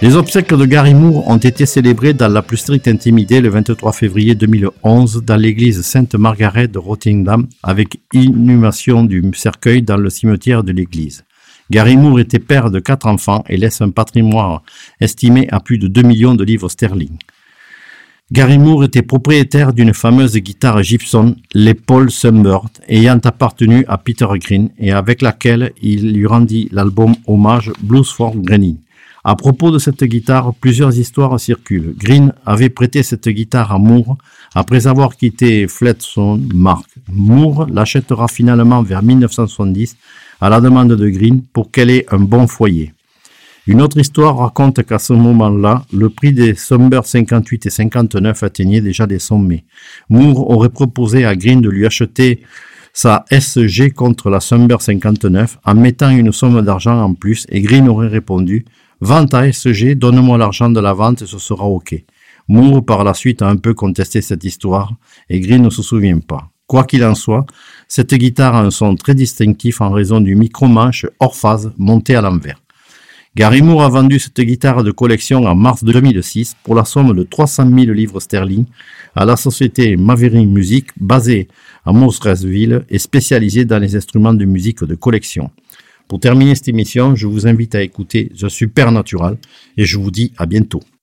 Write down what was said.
Les obsèques de Gary Moore ont été célébrées dans la plus stricte intimité le 23 février 2011 dans l'église Sainte-Margaret de Rottingdean avec inhumation du cercueil dans le cimetière de l'église. Gary Moore était père de 4 enfants et laisse un patrimoine estimé à plus de 2 millions de livres sterling. Gary Moore était propriétaire d'une fameuse guitare Gibson, les Paul Sunbird, ayant appartenu à Peter Green et avec laquelle il lui rendit l'album hommage Blues for Greening. À propos de cette guitare, plusieurs histoires circulent. Green avait prêté cette guitare à Moore après avoir quitté Fletson Mark. Moore l'achètera finalement vers 1970 à la demande de Green pour qu'elle ait un bon foyer. Une autre histoire raconte qu'à ce moment-là, le prix des Sunbird 58 et 59 atteignait déjà des sommets. Moore aurait proposé à Green de lui acheter sa SG contre la Sunbird 59 en mettant une somme d'argent en plus et Green aurait répondu « Vente à SG, donne-moi l'argent de la vente et ce sera OK ». Moore par la suite a un peu contesté cette histoire et Green ne se souvient pas. Quoi qu'il en soit, cette guitare a un son très distinctif en raison du micro-manche hors phase monté à l'envers. Gary Moore a vendu cette guitare de collection en mars 2006 pour la somme de 300 000 livres sterling à la société Maverick Music basée à Mosresville et spécialisée dans les instruments de musique de collection. Pour terminer cette émission, je vous invite à écouter The Supernatural et je vous dis à bientôt.